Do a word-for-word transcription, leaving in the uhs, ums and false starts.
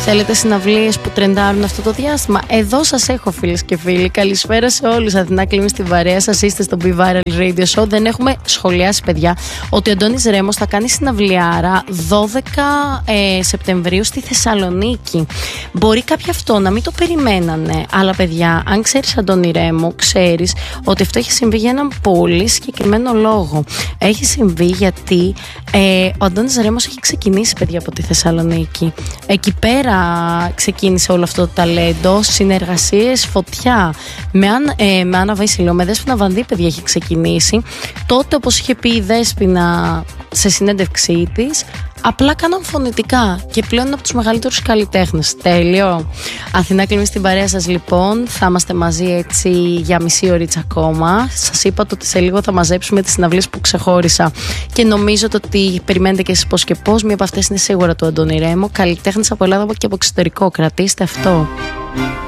Θέλετε συναυλίες που τρεντάρουν αυτό το διάστημα? Εδώ σας έχω, φίλες και φίλοι. Καλησπέρα σε όλους. Αθηνά κλείνει στην παρέα σας. Είστε στο Be Viral Radio Show. Δεν έχουμε σχολιάσει, παιδιά, ότι ο Αντώνης Ρέμος θα κάνει συναυλιάρα δώδεκα ε, Σεπτεμβρίου στη Θεσσαλονίκη. Μπορεί κάποιοι αυτό να μην το περιμένανε, αλλά παιδιά, αν ξέρεις Αντώνη Ρέμο, ξέρεις ότι αυτό έχει συμβεί για έναν πολύ συγκεκριμένο λόγο. Έχει συμβεί γιατί ε, ο Αντώνης Ρέμος έχει ξεκινήσει, παιδιά, από τη Θεσσαλονίκη. Εκεί πέρα ξεκίνησε όλο αυτό το ταλέντο, συνεργασίες, φωτιά. Με, αν, ε, με Άννα Βασιλείου, με Δέσποινα Βανδύ, παιδιά, έχει ξεκινήσει. Τότε, όπως είχε πει η Δέσποινα σε συνέντευξή της, απλά κάναν φωνητικά και πλέον είναι από τους μεγαλύτερους καλλιτέχνες. Τέλειο. Αθηνά κλείνει στην παρέα σας, λοιπόν. Θα είμαστε μαζί έτσι για μισή ωρίτσα ακόμα. Σας είπα ότι σε λίγο θα μαζέψουμε τις συναυλίες που ξεχώρισα και νομίζω ότι περιμένετε και εσείς πώς και πώς. Μία από αυτές είναι σίγουρα του Αντώνη Ρέμο. Καλλιτέχνες από Ελλάδα και από εξωτερικό. Κρατήστε αυτό.